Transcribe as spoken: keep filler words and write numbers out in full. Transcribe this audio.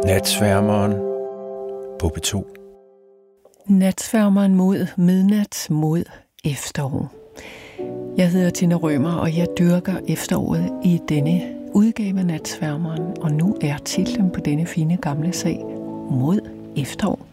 Natsværmeren på P to. Natsværmeren mod midnat mod efterår. Jeg hedder Tina Rømer, og jeg dyrker efteråret i denne udgave af Natsværmeren, og nu er titlen på denne fine gamle sag mod efterår.